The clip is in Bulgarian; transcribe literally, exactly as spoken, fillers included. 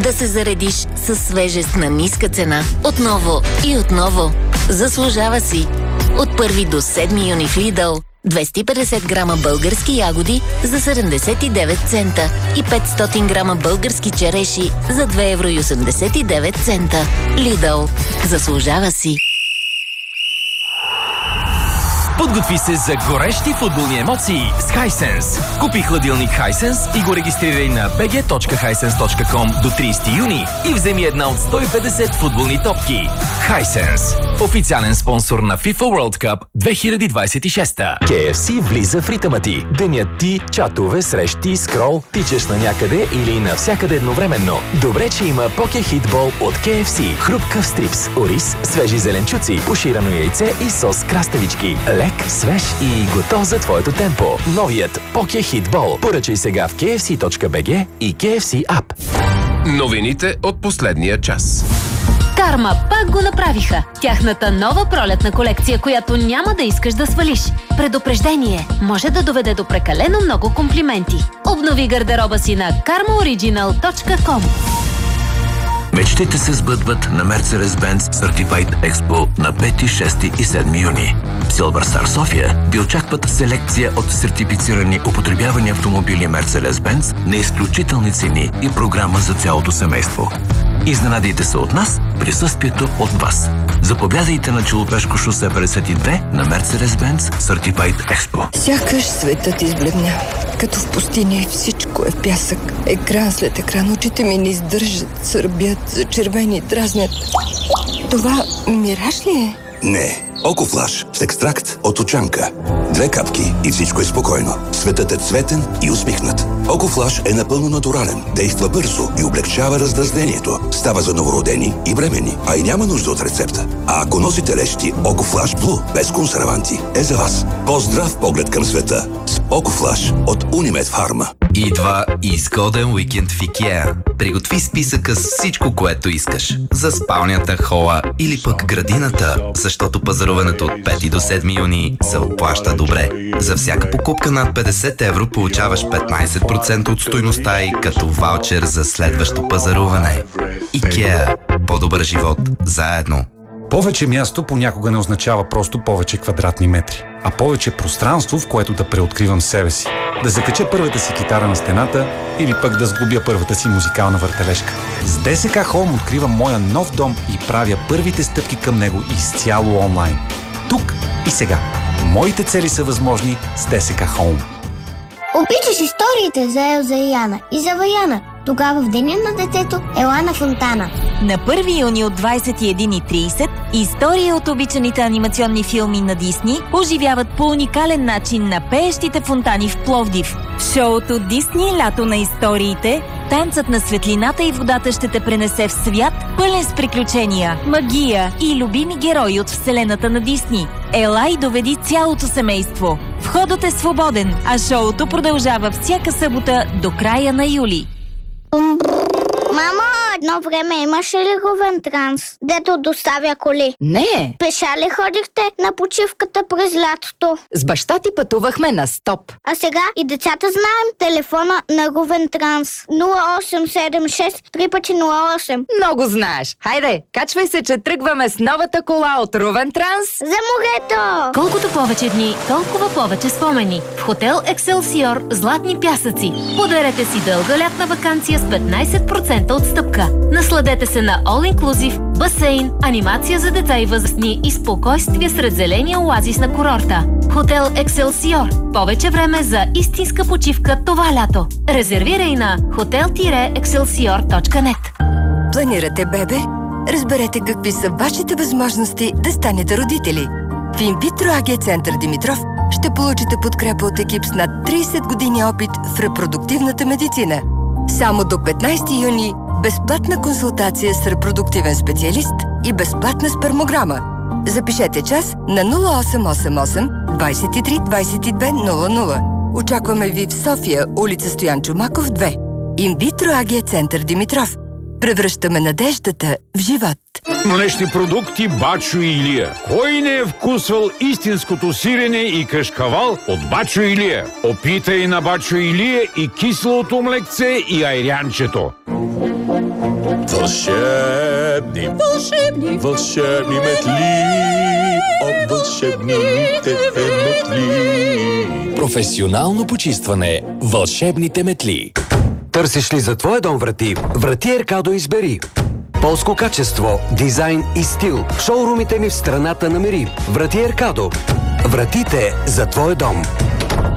Да се заредиш със свежест на ниска цена. Отново и отново. Заслужава си. От първи до седми юни в Lidl двеста и петдесет грама български ягоди за седемдесет и девет цента и петстотин грама български череши за две евро и осемдесет и девет цента. Lidl. Заслужава си. Подготви се за горещи футболни емоции с Hisense. Купи хладилник Hisense и го регистрирай на би джи точка хайсенс точка ком до тридесети юни и вземи една от сто и петдесет футболни топки. Hisense. Официален спонсор на FIFA World Cup две хиляди двадесет и шеста. кей еф си влиза в ритъма ти. Денят ти, чатове, срещи, скрол, тичаш на някъде или навсякъде едновременно. Добре, че има Поке Хитбол от кей еф си. Хрупкав стрипс, ориз, свежи зеленчуци, пуширано яйце и сос краставички. Лек, свеж и готов за твоето темпо. Новият Поке Хитбол. Поръчай сега в кей еф си точка би джи и кей еф си App. Новините от последния час. Карма пак го направиха. Тяхната нова пролетна колекция, която няма да искаш да свалиш. Предупреждение може да доведе до прекалено много комплименти. Обнови гардероба си на карма ориджинал точка ком. Мечтите се сбъдват на Mercedes-Benz Certified Expo на пети, шести и седми юни. В Silver Star София ви очакват селекция от сертифицирани употребявани автомобили Mercedes-Benz на изключителни цени и програма за цялото семейство. Изненадайте се от нас, присъствието от вас. Заповядайте на Челопешко шосе петдесет и две на Mercedes-Benz Certified Expo. Сякаш светът избледня. Като в пустиня всичко е в пясък. Екран след екран, очите ми не издържат, сърбят, зачервени, дразнят. Това мираж ли е? Не. Окофлаш с екстракт от очанка. Две капки и всичко е спокойно. Светът е цветен и усмихнат. Окофлаш е напълно натурален, действа бързо и облегчава раздразнението. Става за новородени и бремени, а и няма нужда от рецепта. А ако носите лещи, Окофлаш Блу без консерванти е за вас. По-здрав поглед към света с Окофлаш от Унимед Фарма. Идва изгоден уикенд в Икеа. Приготви списъка с всичко, което искаш. За спалнята, хола или пък градината, защото пазаруването от пети до седми юни се оплаща добре. За всяка покупка над петдесет евро получаваш петнадесет процента от стойността и като ваучер за следващо пазаруване. Икеа. По-добър живот заедно. Повече място понякога не означава просто повече квадратни метри, а повече пространство, в което да преоткривам себе си. Да закача първата си китара на стената или пък да сглобя първата си музикална въртележка. С ДСК Home откривам моя нов дом и правя първите стъпки към него изцяло онлайн. Тук и сега. Моите цели са възможни с ДСК Home. Обичаш историите за Елза и Яна и за Ваяна. Тогава в деня на детето ела на фонтана. На първи юни от двадесет и една и тридесет истории от обичаните анимационни филми на Дисни оживяват по уникален начин на пеещите фонтани в Пловдив. В шоуто Дисни лято на историите танцът на светлината и водата ще те пренесе в свят, пълен с приключения, магия и любими герои от вселената на Дисни. Ела и доведи цялото семейство. Входът е свободен, а шоуто продължава всяка събота до края на юли. Мамо, едно време имаше ли Ровентранс, дето доставя коли? Не. Пеша ли ходихте на почивката през лятото? С баща ти пътувахме на стоп. А сега и децата знаем телефона на Ровентранс. нула осем седем шест три пъти нула осем. Много знаеш. Хайде, качвай се, че тръгваме с новата кола от Ровентранс. За морето! Колкото повече дни, толкова повече спомени. В хотел Екселсиор Златни пясъци. Подарете си дълга лятна ваканция с петнадесет процента отстъпка. Насладете се на all-inclusive, басейн, анимация за деца и възрастни и спокойствие сред зеления оазис на курорта. Хотел Екселсиор. Повече време за истинска почивка това лято. Резервирай на хотел екселсиор точка нет. Планирате бебе? Разберете какви са вашите възможности да станете родители. В Инвитро АГ Център Димитров ще получите подкрепа от екип с над тридесет години опит в репродуктивната медицина. Само до петнадесети юни безплатна консултация с репродуктивен специалист и безплатна спермограма. Запишете час на нула осем осем осем двадесет и три двадесет и две нула нула. Очакваме ви в София, улица Стоян Чомаков две. Инвитро АГ Център Димитров. Превръщаме надеждата в живот. Млечни продукти Бачо и Илия. Кой не е вкусвал истинското сирене и кашкавал от Бачо и Илия? Опитай на Бачо и Илия и киселото млекце и айрянчето. Вълшебни, вълшебни, вълшебни метли от вълшебните метли. Професионално почистване. Вълшебните метли. Търсиш ли за твоя дом врати? Врати Еркадо избери. Полско качество, дизайн и стил. Шоурумите ни в страната намери. Врати Еркадо. Вратите за твоя дом.